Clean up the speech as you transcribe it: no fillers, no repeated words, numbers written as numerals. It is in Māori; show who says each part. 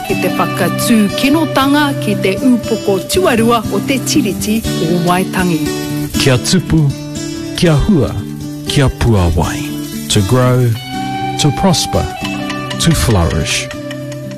Speaker 1: ki te whakatū kinotanga ki te upoko tuarua o te tiriti o Waitangi.
Speaker 2: Kia tupu, kia hua, kia puawai. To grow, to prosper, to flourish.